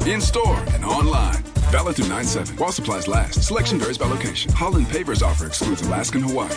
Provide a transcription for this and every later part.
in-store and online. Valid through 9/7. While supplies last. Selection varies by location. Holland Pavers offer excludes Alaska and Hawaii.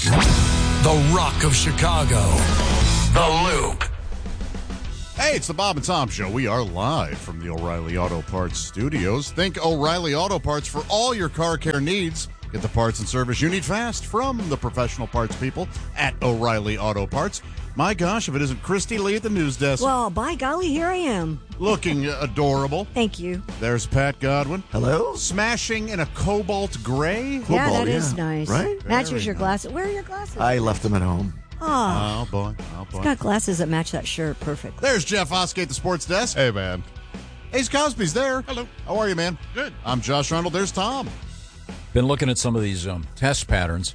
The Rock of Chicago. The Loop. Hey, it's the Bob and Tom Show. We are live from the O'Reilly Auto Parts studios. Think O'Reilly Auto Parts for all your car care needs. Get the parts and service you need fast from the professional parts people at O'Reilly Auto Parts. My gosh, if it isn't Christy Lee at the news desk. Well, by golly, here I am. Looking adorable. Thank you. There's Pat Godwin. Hello. Smashing in a cobalt gray. Yeah, that is nice. Right? Matches your nice. glasses. Where are your glasses? I left them at home. Oh, Oh, boy. got glasses that match that shirt perfectly. There's Jeff Oskey at the sports desk. Hey, man. Ace Cosby's there. Hello. How are you, man? Good. I'm Josh Arnold. There's Tom. Been looking at some of these test patterns.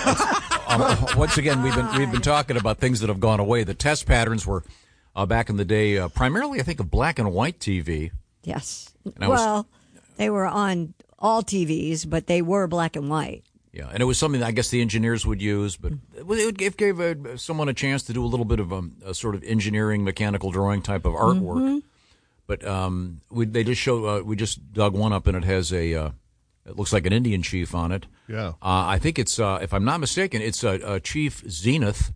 Once again, we've been talking about things that have gone away. The test patterns were back in the day, primarily, I think, of black and white TV. Yes. And Well, they were on all TVs, but they were black and white. Yeah, and it was something that I guess the engineers would use, but it gave someone a chance to do a little bit of a sort of engineering, mechanical drawing type of artwork. But they just show. We just dug one up, and it has it looks like an Indian chief on it. Yeah. I think it's, if I'm not mistaken, it's a Chief Zenith.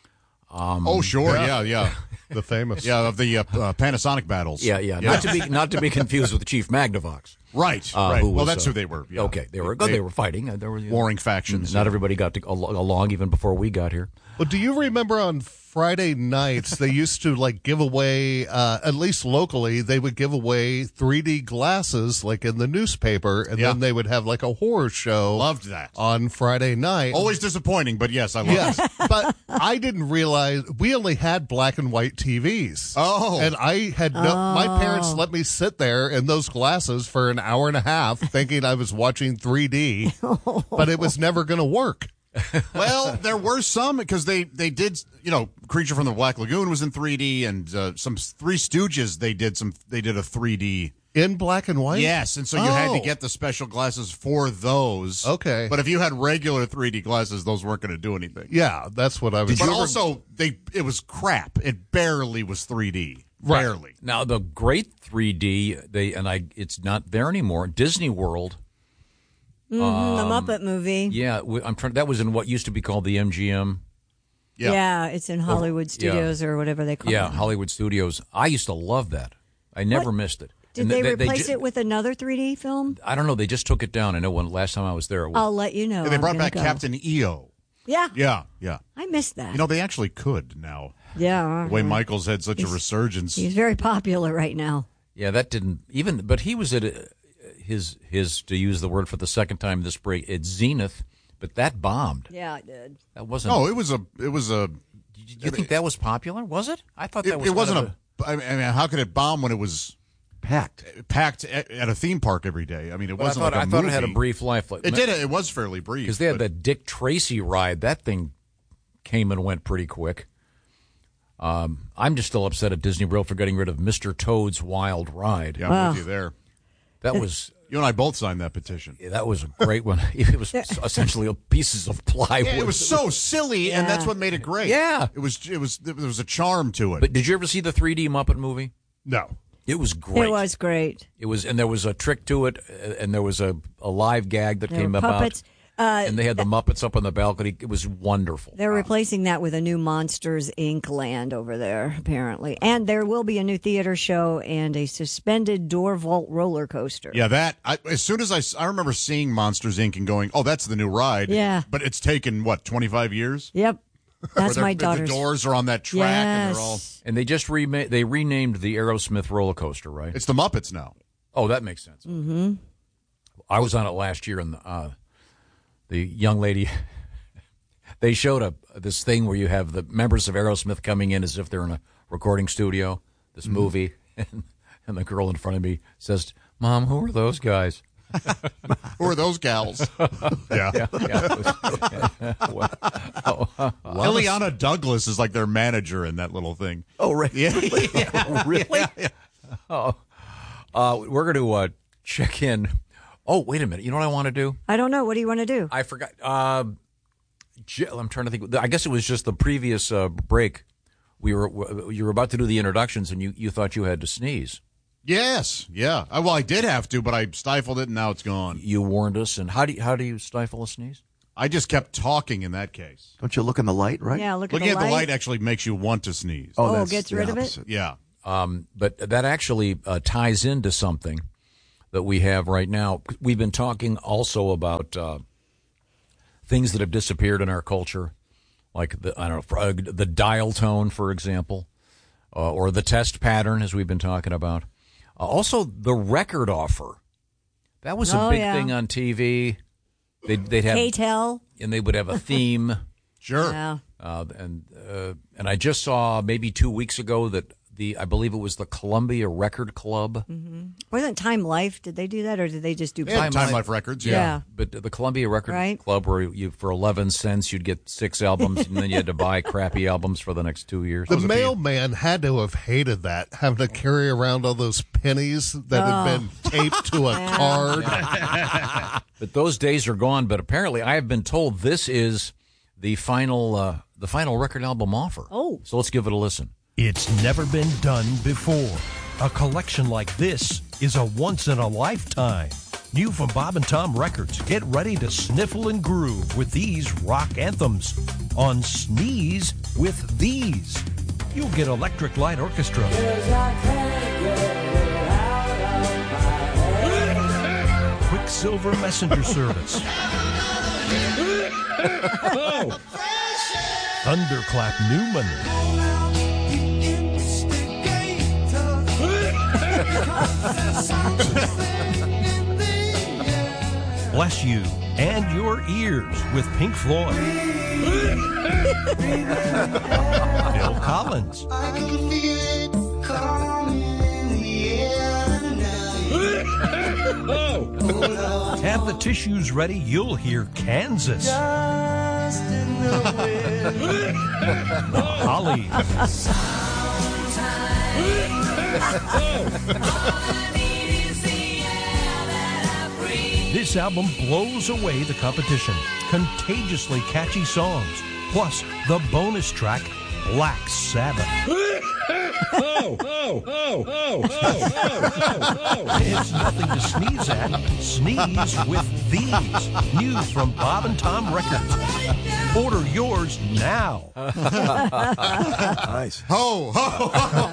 Oh, sure. Yeah. The famous. Yeah, of the Panasonic battles. Yeah. Not to be confused with the Chief Magnavox. Right. Who Well, was, that's who they were. Yeah. Okay, they were fighting. There were warring factions. Not everybody got along even before we got here. Well, do you remember on Friday nights they used to give away, at least locally, they would give away 3D glasses in the newspaper, and then they would have a horror show. Loved that. On Friday night. Always disappointing, but yes, I love Yes, it. but I didn't realize we only had black and white TVs. Oh. And I had my parents let me sit there in those glasses for an hour and a half thinking I was watching 3D, but it was never going to work. Well, there were some because they did, Creature from the Black Lagoon was in 3D, and some Three Stooges they did a 3D in black and white. Yes, and so you had to get the special glasses for those. Okay, but if you had regular 3D glasses, those weren't going to do anything. Yeah, that's what I was. But also, it was crap. It barely was 3D. Right. Barely. Now the great 3D, it's not there anymore. Disney World. The Muppet movie. Yeah, that was in what used to be called the MGM. Yeah, it's in Hollywood Studios or whatever they call it. Yeah, Hollywood Studios. I used to love that. I never missed it. Did they replace it with another 3D film? I don't know. They just took it down. I know last time I was there. I'll let you know. Yeah, they brought back Captain EO. Yeah. Yeah. I missed that. They actually could now. Yeah. The way Michael's had such a resurgence. He's very popular right now. Yeah, that didn't even. But he was at his to use the word for the second time this break at Zenith, but that bombed. Yeah, it did. That wasn't. No, it was a. Did you think that was popular? Was it? I thought that was. It wasn't I mean, how could it bomb when it was packed at a theme park every day? I mean, it wasn't. I thought it had a brief life. It did. It was fairly brief because they had that Dick Tracy ride. That thing came and went pretty quick. I'm just still upset at Disney World for getting rid of Mr. Toad's Wild Ride. Yeah, I'm with you there. That was. You and I both signed that petition. Yeah, that was a great one. It was essentially pieces of plywood. Yeah, it was so silly, and that's what made it great. Yeah, there was a charm to it. But did you ever see the 3D Muppet movie? No. It was great. It was great. It was, and there was a trick to it, and there was a live gag that came about. And they had the Muppets up on the balcony. It was wonderful. They're replacing that with a new Monsters, Inc. land over there, apparently. And there will be a new theater show and a suspended door vault roller coaster. Yeah, as soon as I remember seeing Monsters, Inc. and going, oh, that's the new ride. Yeah. But it's taken, 25 years? Yep. That's my daughter's. The doors are on that track, and they're all... And they just renamed the Aerosmith roller coaster, right? It's the Muppets now. Oh, that makes sense. Mm-hmm. I was on it last year, and the young lady, they showed this thing where you have the members of Aerosmith coming in as if they're in a recording studio, this movie, and the girl in front of me says, Mom, who are those guys? Who are those gals? Yeah. Ileana Douglas is like their manager in that little thing. Oh, right. Yeah. Really? Yeah. Oh, we're going to check in. Oh, wait a minute. You know what I want to do? I don't know. What do you want to do? I forgot. I'm trying to think. I guess it was just the previous break. You were about to do the introductions, and you thought you had to sneeze. Yes, yeah. Well, I did have to, but I stifled it, and now it's gone. You warned us. And how do you stifle a sneeze? I just kept talking in that case. Don't you look in the light, right? Yeah, Looking at the light actually makes you want to sneeze. Oh, that's gets the rid opposite. of it? Yeah. But that actually ties into something that we have right now. We've been talking also about things that have disappeared in our culture, like the dial tone, for example, or the test pattern, as we've been talking about. Also, the record offer. That was a big thing on TV. They'd have K-Tel. And they would have a theme. Sure. Yeah. And I just saw maybe 2 weeks ago that I believe it was the Columbia Record Club. Mm-hmm. Wasn't Time Life? Did they do that, or did they just do Time Life Records? Yeah. But the Columbia Record Club, where you for 11 cents you'd get 6 albums, and then you had to buy crappy albums for the next 2 years. The mailman had to have hated that, having to carry around all those pennies that had been taped to a card. Yeah. But those days are gone. But apparently, I have been told this is the final record album offer. Oh, so let's give it a listen. It's never been done before. A collection like this is a once-in-a-lifetime. New from Bob and Tom Records. Get ready to sniffle and groove with these rock anthems on Sneeze with These. You'll get Electric Light Orchestra, Quicksilver Messenger Service, Thunderclap Newman, Bless You and Your Ears with Pink Floyd, Phil Collins, have the tissues ready, you'll hear Kansas, the Hollies, This album blows away the competition. Contagiously catchy songs, plus the bonus track, Black Sabbath. It's nothing to sneeze at. Sneeze with These. New from Bob and Tom Records. Order yours now. Nice. Ho, ho,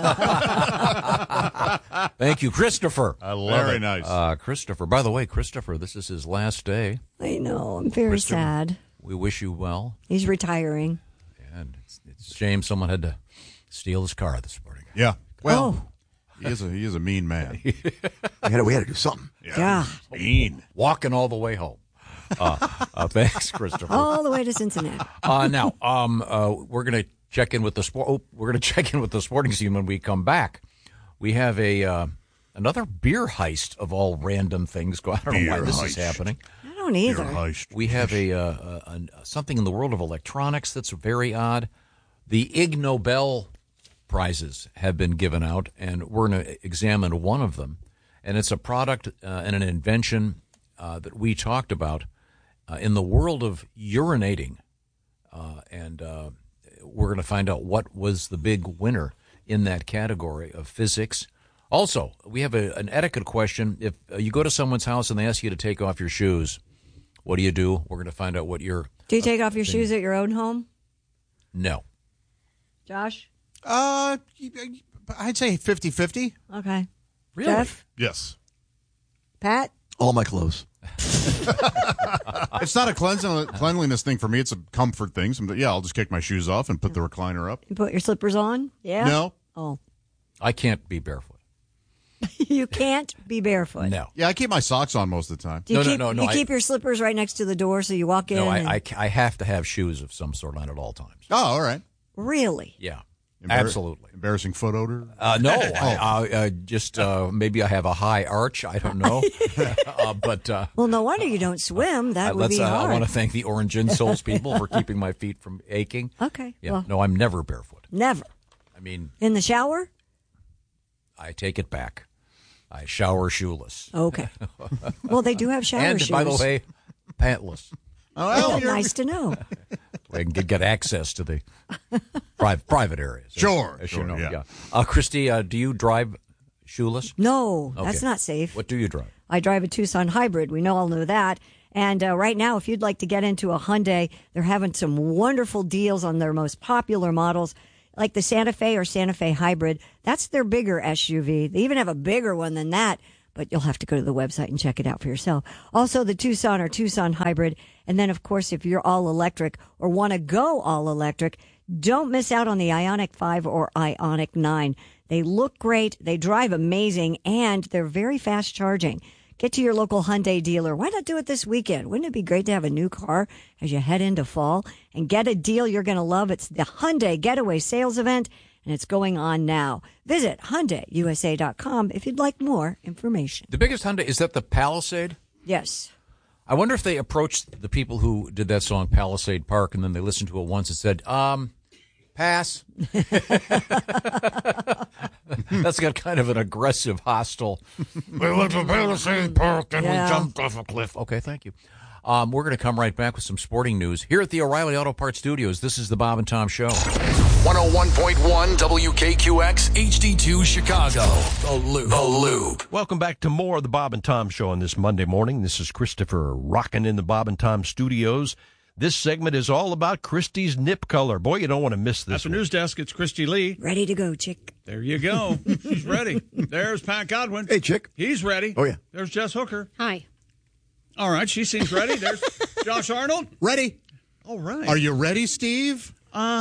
ho. Thank you, Christopher. I love it. Very nice. Christopher. By the way, Christopher, this is his last day. I know. I'm very sad. We wish you well. He's retiring. And it's a shame someone had to steal his car this morning. Yeah. Well, he is a mean man. we had to do something. Yeah. Mean. Walking all the way home. Thanks, Christopher. All the way to Cincinnati. Now, we're going to check in with the sporting scene when we come back. We have another beer heist of all random things. I don't know why this is happening. I don't either. Beer heist. We have something in the world of electronics that's very odd. The Ig Nobel prizes have been given out, and we're going to examine one of them. And it's a product and an invention that we talked about in the world of urinating. And we're going to find out what was the big winner in that category of physics. Also, we have an etiquette question. If you go to someone's house and they ask you to take off your shoes, what do you do? We're going to find out what your... Do you take off your shoes at your own home? No. Josh? I'd say 50-50. Okay. Really? Jeff? Yes. Pat? All my clothes. It's not a cleanliness thing for me. It's a comfort thing. I'll just kick my shoes off and put the recliner up. You put your slippers on? Yeah? No. Oh. I can't be barefoot. You can't be barefoot? No. Yeah, I keep my socks on most of the time. Do you No. You keep your slippers right next to the door so you walk in? No, I have to have shoes of some sort on at all times. Oh, all right. Really? Yeah. Absolutely. Embarrassing foot odor? No, I just maybe I have a high arch. I don't know. But well, no wonder you don't swim. That would be hard. I want to thank the Orange Insoles people for keeping my feet from aching. Okay. Yeah. Well, no, I'm never barefoot. Never. I mean, in the shower? I take it back. I shower shoeless. Okay. Well, they do have shower shoes. And by the way, pantless. Oh, nice to know. We can get access to the private areas. Sure. As you know, yeah. Christy, do you drive Shoeless? No, Okay. that's not safe. What do you drive? I drive a Tucson hybrid. We all know that. And right now, if you'd like to get into a Hyundai, they're having some wonderful deals on their most popular models, like the Santa Fe or Santa Fe Hybrid. That's their bigger SUV. They even have a bigger one than that, but you'll have to go to the website and check it out for yourself. Also, the Tucson or Tucson Hybrid. And then, of course, if you're all electric or want to go all electric, don't miss out on the Ioniq 5 or Ioniq 9. They look great, they drive amazing, and they're very fast charging. Get to your local Hyundai dealer. Why not do it this weekend? Wouldn't it be great to have a new car as you head into fall and get a deal you're going to love? It's the Hyundai Getaway Sales Event, and it's going on now. Visit HyundaiUSA.com if you'd like more information. The biggest Hyundai, is that the Palisade? Yes. I wonder if they approached the people who did that song Palisade Park and then they listened to it once and said, pass. That's got kind of an aggressive, hostile. We went to Palisade Park and we jumped off a cliff. Okay, thank you. We're going to come right back with some sporting news here at the O'Reilly Auto Parts Studios. This is the Bob and Tom Show. 101.1 WKQX HD2 Chicago. The Loop. Welcome back to more of the Bob and Tom Show on this Monday morning. This is Christopher rocking in the Bob and Tom Studios. This segment is all about Christy's nip color. Boy, you don't want to miss this. At the news desk, it's Christy Lee. Ready to go, chick. There you go. She's ready. There's Pat Godwin. Hey, chick. He's ready. Oh, yeah. There's Jess Hooker. Hi. All right, she seems ready. There's Josh Arnold. Ready? All right. Are you ready, Steve?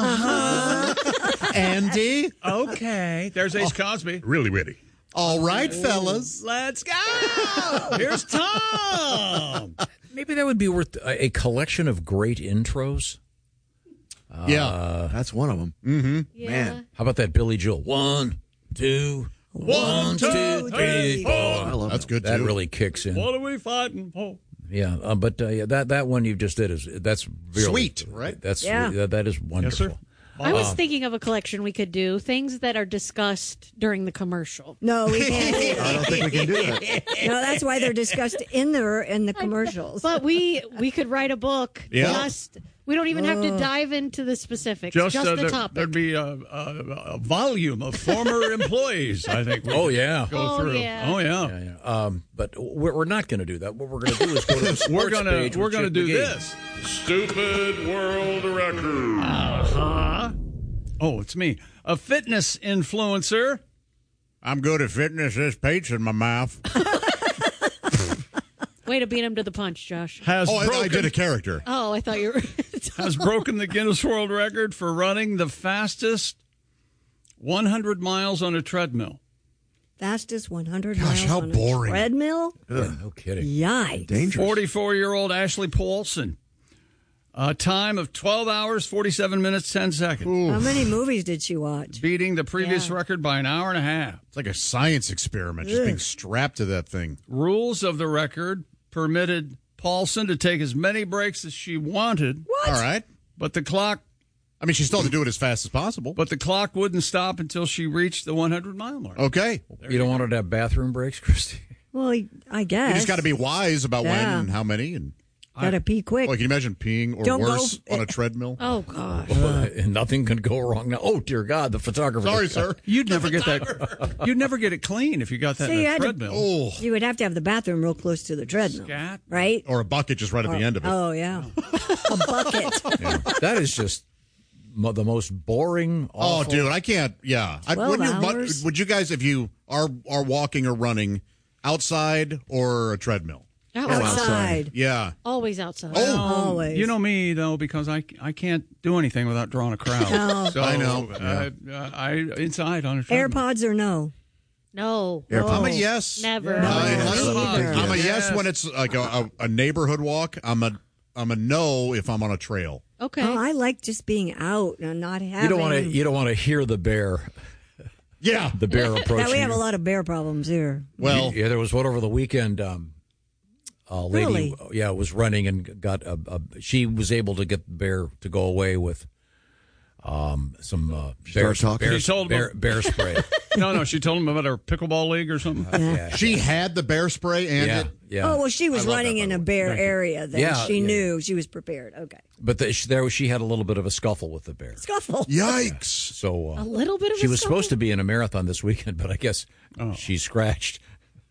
Andy? Okay. There's Ace Cosby. Really ready. All right, fellas. Let's go. Here's Tom. Maybe that would be worth a collection of great intros. Yeah. That's one of them. Mm-hmm. Yeah. Man. How about that Billy Joel? 1, 2, 1, 2, 3, 4. I love That's good, That too. really kicks in. What are we fighting for? Yeah, but that one you just did that's really, Sweet, right? That's Yeah. that is wonderful. Yes, sir. I was thinking of a collection we could do, things that are discussed during the commercial. No, we can't do I that. don't think we can do that. No, that's why they're discussed in the commercials. But we could write a book. Yeah. We don't even have to dive into the specifics. Just the topic. There'd be a volume of former employees, I think. we Oh could yeah. Go through. yeah. Oh, yeah. Yeah. But we're not going to do that. What we're going to do is go to the sports We're gonna page. we're with gonna Chip do McGee. this. Stupid world record. Uh-huh. Oh, it's me. A fitness influencer. I'm good at fitness. There's pizza in my mouth. Way to beat him to the punch, Josh. Has Oh, broken, I did a character. Oh, I thought you were. has broken the Guinness World Record for running the fastest 100 miles on a treadmill. Fastest 100 Gosh, miles how on boring. a treadmill? Yeah, no kidding. Yikes. Dangerous. 44-year-old Ashley Paulson. A time of 12 hours, 47 minutes, 10 seconds. How many movies did she watch? Beating the previous Yeah. record by an hour and a half. It's like a science experiment, just Ugh. being strapped to that thing. Rules of the record permitted Paulson to take as many breaks as she wanted, All right. but the clock She still had to do it as fast as possible. wouldn't stop until she reached the 100-mile mark. Okay. You don't want her to have bathroom breaks, Christy? Well, I guess. You just got to be wise about when Yeah. and how many. And Got to pee quick. can you imagine peeing or Don't worse go- on a treadmill? Oh, gosh. And nothing can go wrong now. Oh dear God, the photographer. Sorry, sir. You'd never get that. You'd never get it clean if you got that So in you a had to- treadmill. Oh. You would have to have the bathroom real close to the treadmill. Scat. Right? Or a bucket just right at the end of it. Oh, yeah. A bucket. Yeah. That is just the most boring. Oh, Awful. dude, I can't. Yeah. 12 hours? Would you guys, if you are walking or running, outside or a treadmill? Outside. Yeah. Always outside. Oh. Always. You know me though, because I can't do anything without drawing a crowd. No. So I know. I inside on a treadmill. AirPods or no? No. I'm a yes. Never. I'm a yes Yes. when it's like a neighborhood walk. I'm a no if I'm on a trail. Okay. Oh, I like just being out and not having. You don't want to hear the bear. Yeah. The bear approaching. Yeah, we have you. a lot of bear problems here. Well, Yeah, there was one over the weekend. A lady, Really? was running and got she was able to get the bear to go away with some Start talking. You told bear spray. No, she told him about her pickleball league or something. She had the bear spray and it. Oh, well, she was I love running that, in by a the way. bear Thank you. area. Then she knew she was prepared. Okay. But there she had a little bit of a scuffle with the bear. Scuffle. Yikes. So A little bit of she a was scuffle? supposed to be in a marathon this weekend, but I guess she scratched.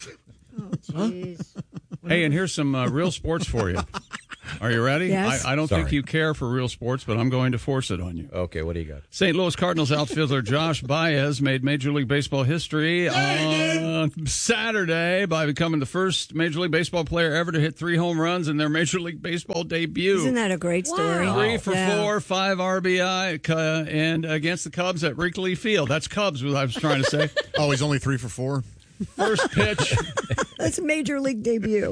Hey, and here's some real sports for you. Are you ready? Yes. I don't think Sorry. you care for real sports, but I'm going to force it on you. Okay, what do you got? St. Louis Cardinals outfielder Josh Baez made Major League Baseball history on Saturday by becoming the first Major League Baseball player ever to hit 3 home runs in their Major League Baseball debut. Isn't that a great story? Wow. 3 for Yeah. 4, 5 RBI, and against the Cubs at Wrigley Field. That's Cubs, what I was trying to say. Oh, he's only 3 for 4. First pitch, That's a major league debut.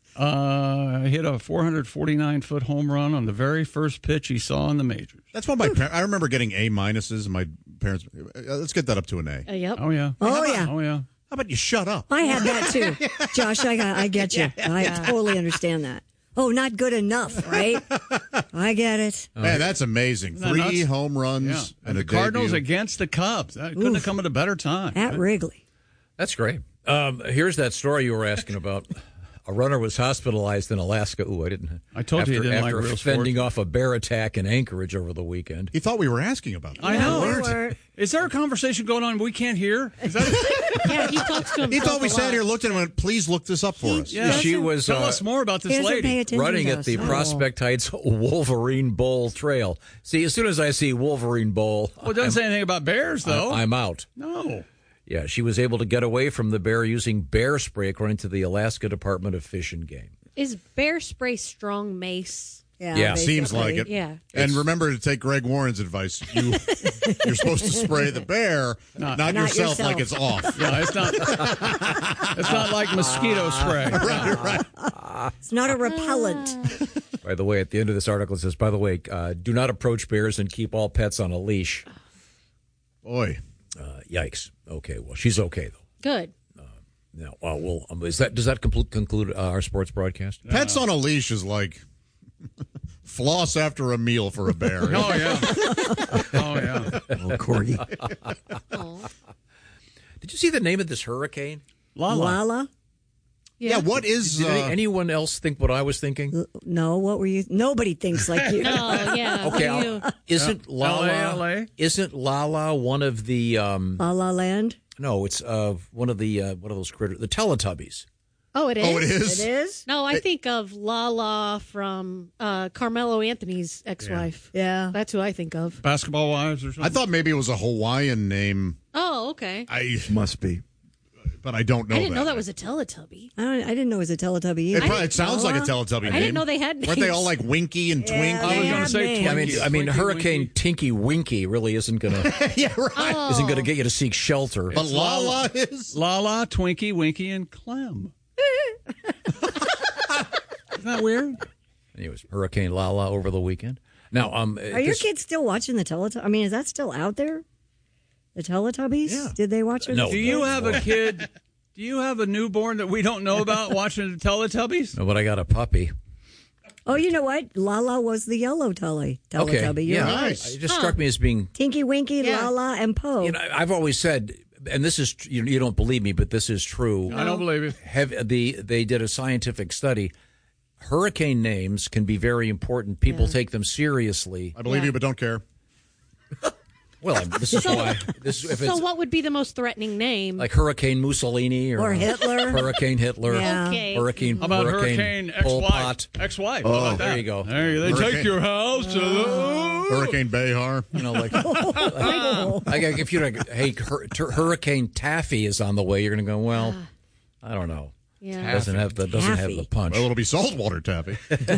hit a 449-foot home run on the very first pitch he saw in the majors. That's what my parents. I remember getting A minuses. My parents. Let's get that up to an A. Yep. Oh, yeah. Oh, yeah. Oh, yeah. How about you shut up? I had that too. Josh, I get you. I totally understand that. Oh, not good enough, right? I get it. Man, that's amazing. Isn't that 3 nuts? home runs Yeah. and And the a Cardinals debut. against the Cubs. That couldn't have come at a better time. At Wrigley. That's great. Here's that story you were asking about. A runner was hospitalized in Alaska. Ooh, I didn't. I told you he didn't like after real fending sports. off a bear attack in Anchorage over the weekend. He thought we were asking about that. I know. we were. Is there a conversation going on we can't hear? Is that Yeah, he talks to himself He thought we a sat lot. here, looked at him, and went, please look this up for us. Yeah. She was Tell us more about He this doesn't pay lady. attention running to at us. the Oh. Prospect Heights Wolverine Bowl Trail. See, as soon as I see Wolverine Bowl, Well, it doesn't say anything about bears, though. I'm out. No. Yeah, she was able to get away from the bear using bear spray, according to the Alaska Department of Fish and Game. Is bear spray strong mace? Yeah, seems basically. like it. Yeah. And remember to take Greg Warren's advice. You're supposed to spray the bear, not yourself, like it's off. Yeah, it's not. It's not like mosquito spray. It's not a repellent. By the way, at the end of this article, it says, by the way, do not approach bears and keep all pets on a leash. Boy. Yikes. Okay, well, she's okay, though. Good. Now, does that conclude our sports broadcast? Pets on a leash is like floss after a meal for a bear. Oh, yeah. Oh, yeah. Oh, Corgi. Did you see the name of this hurricane? Lala? Yeah, what is... Did anyone else think what I was thinking? No, what were you? Nobody thinks like you. Oh, yeah. Okay, What do you- isn't Lala LA? isn't Lala one of the La La Land? no, it's one of those critters, the Teletubbies. Oh, it is? Oh, it is? It is? No, I think of Lala from Carmelo Anthony's ex-wife. Yeah. That's who I think of. Basketball wives or something? I thought maybe it was a Hawaiian name, Oh, okay. Must be. but I don't know I didn't that. know that was a Teletubby. I didn't know it was a Teletubby either. It sounds like a Teletubby name. I didn't know they had Weren't they names. all like Winky and Twinkie? Yeah, I was they going to had say names. Twinkie. I mean, Twinkie, Hurricane Winky. Tinky Winky really isn't gonna Oh. isn't gonna get you to seek shelter. But Lala is... Lala, Twinkie, Winky, and Clem. Isn't that weird? Anyways, Hurricane Lala over the weekend. Now, Are your kids still watching the Teletubbies? I mean, is that still out there? The Teletubbies? Yeah. Did they watch it? No. Do you have a kid? Do you have a newborn that we don't know about watching the Teletubbies? No, but I got a puppy. Oh, you know what? Lala was the yellow Teletubby. Okay, You're yeah, right. it just struck me as being. Tinky Winky, Yeah. Lala, and Poe. You know, I've always said, and this is you don't believe me, but this is true. I don't believe it. They did a scientific study. Hurricane names can be very important. People take them seriously. I believe you, but don't care. Well, this is why. If So it's what would be the most threatening name? like Hurricane Mussolini Or Hitler. Hurricane Hitler, Yeah. Okay. Hurricane, How about Hurricane Pol ex-wife? Pot. Ex-wife. Oh, How about there that? you go. There they Hurricane- take your house to the... Hurricane Behar. You know, like if you're like, hey, Hurricane Taffy is on the way, you're going to go, well, I don't know. Yeah. Doesn't have the Taffy. punch. Well, it'll be saltwater taffy.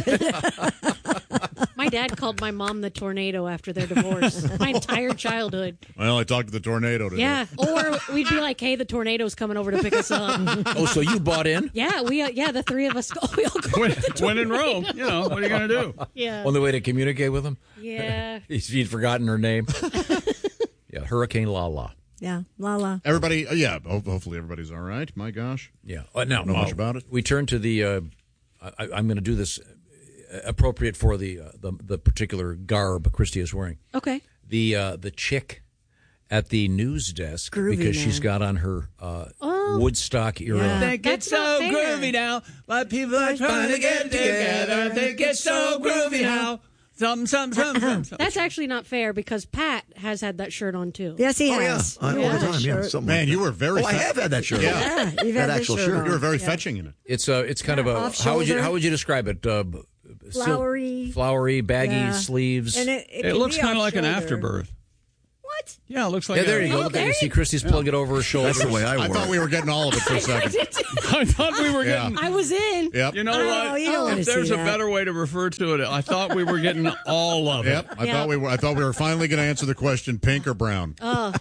My dad called my mom the tornado after their divorce. My entire childhood. Well, I talked to the tornado today. Yeah. Or we'd be like, hey, the tornado's coming over to pick us up. Oh, so you bought in? Yeah, the three of us, we all go with the tornado. When in Rome, you know, what are you going to do? Yeah. Only way to communicate with him? Yeah. She'd forgotten her name. Yeah, Hurricane Lala. Yeah, Lala. Everybody, hopefully everybody's all right. My gosh. Yeah. Now, Know much about it? We turn to the. I'm going to do this appropriate for the particular garb Christy is wearing. Okay. The chick at the news desk Groovy because she's man. got on her Woodstock era. Yeah. Think That's it's so not fair. groovy now. But people are trying to get together. Think it's so groovy now. Something. That's actually not fair because Pat has had that shirt on too. Yes, he Oh, yeah. has. All the Yeah. time. Yeah. Shirt. Something Man, like you that. were very. Oh, I have had that shirt. Yeah. Yeah, you've That had actual this shirt. on. You were very Yeah. fetching in it. It's kind of a Off how would shoulder. you describe it? Flowery, baggy Yeah. sleeves. And It can looks be kind of off like an shoulder. afterbirth. What? Yeah, it looks like Yeah, there a- you go. Oh, Look at there you. See, you- Christy's pulling it over her shoulder. That's the way I I wore thought it. we were getting all of it for a second. I thought we were getting. I was in. Yep. You know Oh, what? you don't wanna If there's see a that. better way to refer to it, I thought we were getting all of it. Yep. I Yeah. thought we were finally going to answer the question: pink or brown?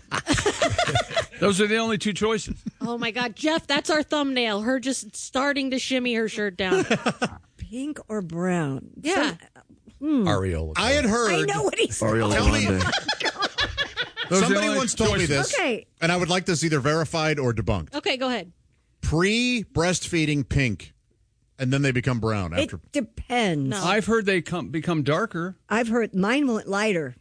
Those are the only two choices. Oh my God, Jeff, that's our thumbnail. Her just starting to shimmy her shirt down. Pink or brown? Yeah. Areola. I had heard. I know what he's Oreo Tell me- Grande. Those are the Somebody only once told me choices. this, Okay. and I would like this either verified or debunked. Okay, go ahead. Pre-breastfeeding pink, and then they become brown It after. depends. No. I've heard they become darker. I've heard mine went lighter.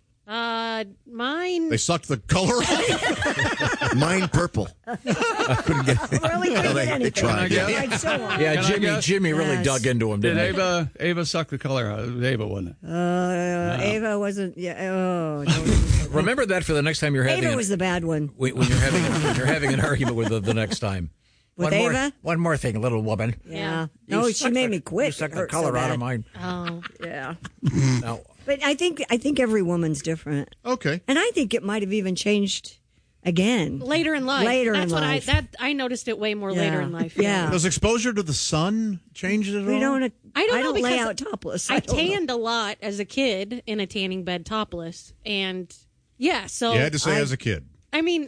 Mine. They sucked the color off. Mine purple. Couldn't get it. Really couldn't get anything. tried. Can I Yeah. Tried so hard. Yeah, Can I guess? Jimmy really Yes. dug into him, Did didn't he? Ava suck the color out? It was Ava, wasn't it? Ava wasn't. Yeah. Oh. No. Remember that for the next time you're having Ava was the bad one. when you're having an argument with her the next time. With Ava? One more thing, little woman. Yeah. You No, she sucked made the- me quit. You sucked It the hurt so color out bad. of mine. Oh. Yeah. Now, But I think every woman's different, Okay. and I think it might have even changed again Later in life. Later That's in what life. I noticed it way more Yeah. later in life. Yeah. Does exposure to the sun change it at We all? don't. I don't know lay because out topless. I don't know. tanned a lot as a kid in a tanning bed topless, and yeah, so You had to say as a kid. I mean,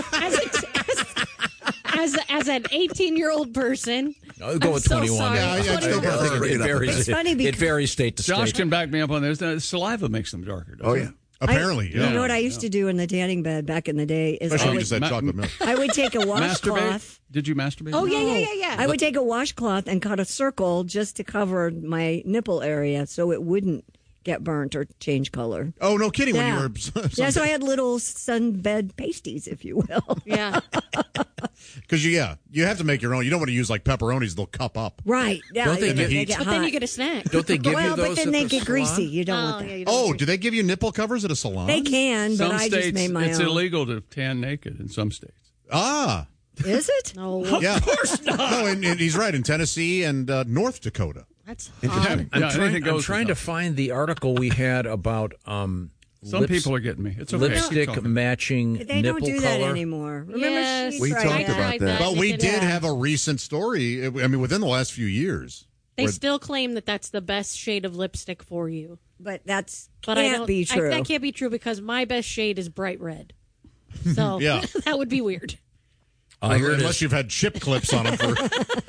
as an 18-year-old person, I'll go I'm with so 21. sorry. Yeah, I still I think Bring it it up. varies. It's funny It because- varies state to Josh state. can back me up on this. Saliva makes them darker. doesn't Oh, it? yeah. Apparently, yeah. You know what I used to do in the tanning bed back in the day is Especially I when you would, just had chocolate milk. I would take a Masturbate? washcloth. Did you masturbate? Oh yeah. I would take a washcloth and cut a circle just to cover my nipple area so it wouldn't get burnt or change color. Oh, no kidding. Yeah. When you were Yeah, so I had little sunbed pasties, if you will. Yeah. because you have to make your own. You don't want to use like pepperonis; they'll cup up. Right. Yeah. Don't they and get they heat? get But then hot. you get a snack. Don't they give well, you those? but then at they the get greasy. salon? You don't Oh, want that. yeah, you don't Oh, want do they give you nipple covers at a salon? They can, but Some I states, just made my it's own. illegal to tan naked in some states. Ah, Is it? No, yeah. Of course not. No, and he's right. In Tennessee and North Dakota. that's Interesting. I'm Yeah, anything trying, goes to with find the article we had about Some people are getting me. It's okay. Keep lipstick talking. matching They nipple don't do color. that anymore. Remember, Yes. she We tried talked that. about that. But we You did can- have a recent story. I mean, within the last few years. They where- still claim that that's the best shade of lipstick for you. But that's But I can't don't, be true. that can't be true because my best shade is bright red. So Yeah. that would be weird. Here it unless is. you've had chip clips on them for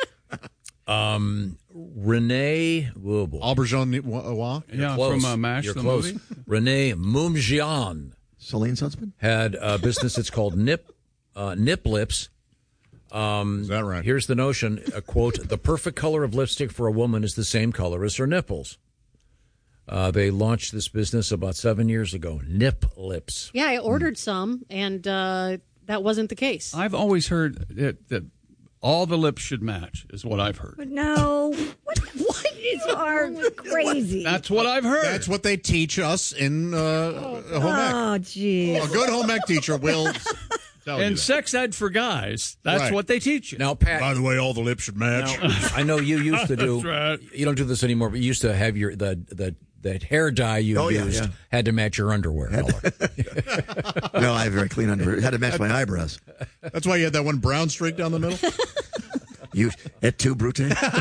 Renee Aubergine. Yeah, close. from MASH, You're the close. movie. Renee Mumjian Celine's husband? had a business that's called Nip Lips. Is that right? Here's the notion, quote, the perfect color of lipstick for a woman is the same color as her nipples. They launched this business about 7 years ago, Nip Lips. Yeah, I ordered some, and that wasn't the case. I've always heard that all the lips should match, is what I've heard. But no, what is our crazy? That's what I've heard. That's what they teach us in home ec. Oh, geez. A good home ec teacher will tell you And that. sex ed for guys, that's Right. what they teach you. Now, Pat, By the way, all the lips should match. I know you used to do. That's right. You don't do this anymore, but you used to have your that hair dye you Oh, yeah, used yeah. had to match your underwear color. No, I have very clean underwear. Had to match my eyebrows. That's why you had that one brown streak down the middle. You et tu, Brute?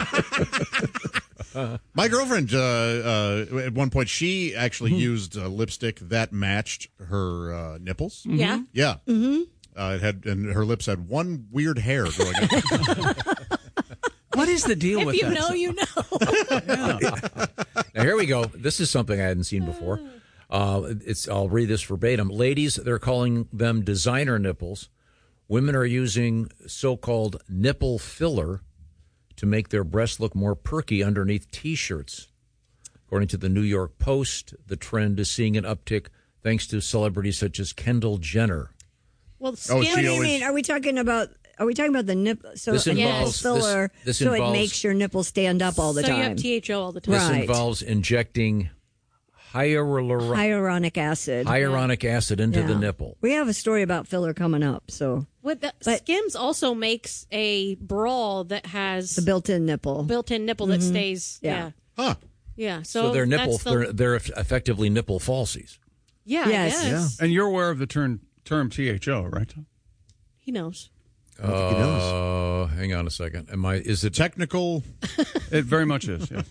My girlfriend, at one point, she actually used lipstick that matched her nipples. Yeah. Yeah. Mm-hmm. It had, and her lips had one weird hair growing up. What is the deal with If you that? know, you know. Now here we go. This is something I hadn't seen before. I'll read this verbatim. Ladies, they're calling them designer nipples. Women are using so-called nipple filler to make their breasts look more perky underneath T-shirts. According to the New York Post, the trend is seeing an uptick thanks to celebrities such as Kendall Jenner. Well, she what do you always- mean? Are we talking about the nipple? So This a nipple involves- filler, this so it involves- makes your nipple stand up all the so time. you have THO all the time. This Right. involves injecting hyaluronic acid into Yeah. the nipple. We have a story about filler coming up. So Skims also makes a bra that has the built-in nipple that stays. Yeah. Huh. Yeah. So they're nipple. that's They're effectively nipple falsies. Yeah. Yes. I guess. And you're aware of the term THO, right, Tom? He knows. I think he knows. Hang on a second. Is it Technical? It very much is, yes.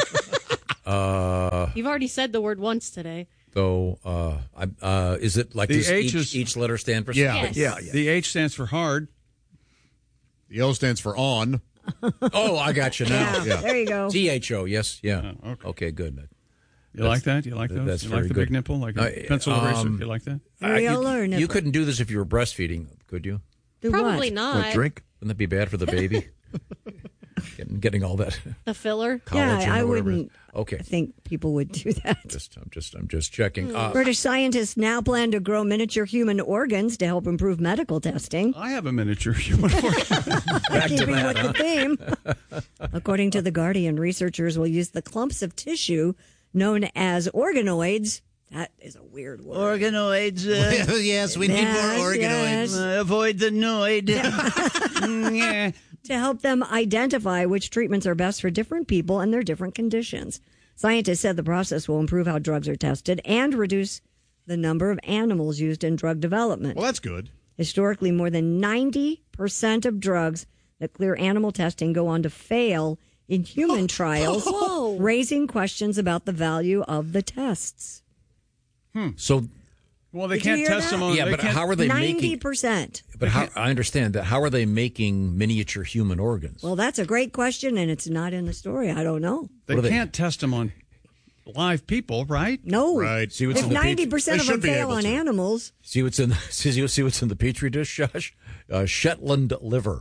You've already said the word once today. though? Is it like The this, H is- each letter stand for Yeah. something? Yes. Yeah. The H stands for hard. The O stands for on. Oh, I got you now. Yeah. There you go. THO, yes, yeah. Okay. Good. You like that? You like those? that's You like very the good. big nipple? Like a pencil eraser? You like that? Areola or nipple? You couldn't do this if you were breastfeeding, could you? Do Probably what? not. What, drink? Wouldn't that be bad for the baby? getting all that The filler. collagen Yeah, I or whatever. wouldn't. Okay. I think people would do that. I'm just checking. British scientists now plan to grow miniature human organs to help improve medical testing. I have a miniature human organ. Back to Keeping that, with the theme. According to The Guardian, researchers will use the clumps of tissue known as organoids. That is a weird word. Organoids. Yes, we need Yes, more organoids. yes. Avoid the noid. Yeah. To help them identify which treatments are best for different people and their different conditions. Scientists said the process will improve how drugs are tested and reduce the number of animals used in drug development. Well, that's good. Historically, more than 90% of drugs that clear animal testing go on to fail in human trials, raising questions about the value of the tests. So, Well, they Did you can't hear test that? them on. yeah, they but can't- how are they making? 90%. But how, I understand that. How are they making miniature human organs? Well, that's a great question, and it's not in the story. I don't know. They What are they- can't test them on live people, right? No. Right. See what's If in the petri- 90% of They them should be fail able on to. animals, see what's in see what's in the petri dish, Josh? Shetland liver.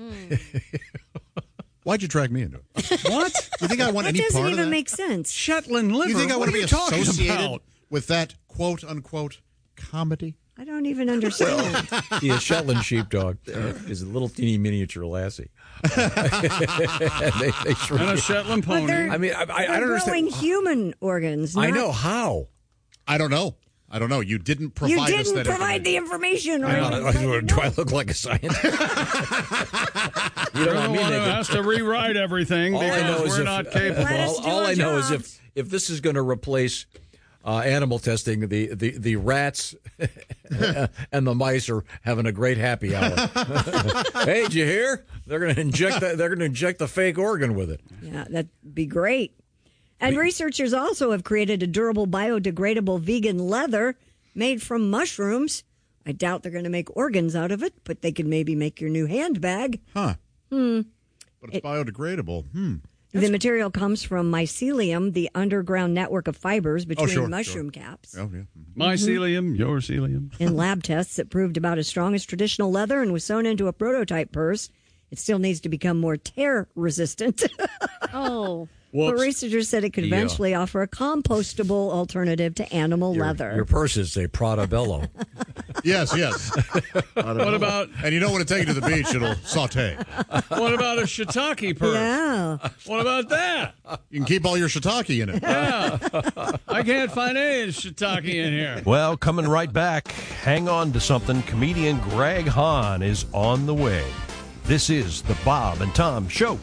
Why'd you drag me into it? What? You think I want that any doesn't part of even that? make sense. Shetland liver? You think I what want to are be you talking associated about? with that quote unquote comedy? I don't even understand. See, a Shetland sheepdog is a little teeny miniature lassie. they shrink And a it. Shetland But pony. they're- I mean, I They're don't growing understand. human organs. I not- know how. I don't know. You didn't provide You us didn't that provide the information. Or Do I look like a scientist? You're You know what I the mean? one who has to rewrite everything All I because know is we're if- not capable. Let us do all our I know is jobs. if this is going to replace animal testing, the rats and the mice are having a great happy hour. Hey, did you hear? They're going to inject the fake organ with it. Yeah, that'd be great. And researchers also have created a durable, biodegradable vegan leather made from mushrooms. I doubt they're going to make organs out of it, but they could maybe make your new handbag. But it's biodegradable. The material comes from mycelium, the underground network of fibers between sure, mushroom caps. Oh, yeah. Mycelium, your celium. In lab tests, it proved about as strong as traditional leather and was sewn into a prototype purse. It still needs to become more tear resistant. Oh. But Whoops. researchers said it could Yeah. eventually offer a compostable alternative to animal leather. Your purse is a Prada Bello. Yes. What about And you know when to take it to the beach, it'll saute. what about a shiitake purse? Yeah. What about that? You can keep all your shiitake in it. Yeah. I can't find any shiitake in here. Well, coming right back, hang on to something. Comedian Greg Hahn is on the way. This is the Bob and Tom Show.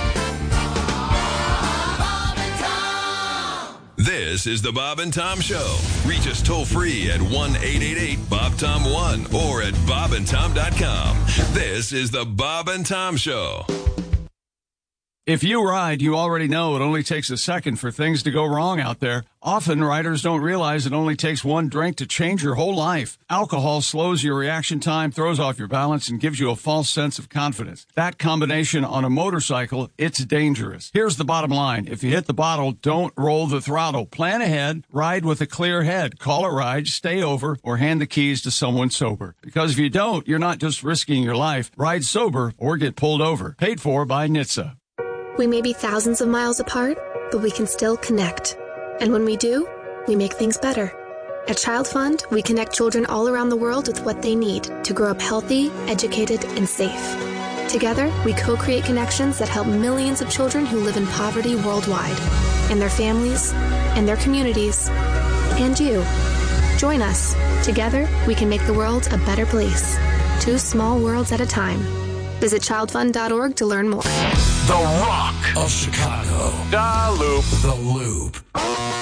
This is the Bob and Tom Show. Reach us toll free at 1-888-BOB-TOM-1 or at bobandtom.com. This is the Bob and Tom Show. If you ride, you already know it only takes a second for things to go wrong out there. Often, riders don't realize it only takes one drink to change your whole life. Alcohol slows your reaction time, throws off your balance, and gives you a false sense of confidence. That combination on a motorcycle, it's dangerous. Here's the bottom line. If you hit the bottle, don't roll the throttle. Plan ahead, ride with a clear head. Call a ride, stay over, or hand the keys to someone sober. Because if you don't, you're not just risking your life. Ride sober or get pulled over. Paid for by NHTSA. We may be thousands of miles apart, but we can still connect. And when we do, we make things better. At Child Fund, we connect children all around the world with what they need to grow up healthy, educated, and safe. Together, we co-create connections that help millions of children who live in poverty worldwide, and their families, and their communities, and you. Join us. Together, we can make the world a better place. 2 small worlds at a time. Visit childfund.org to learn more. The Rock of Chicago. The Loop. The Loop.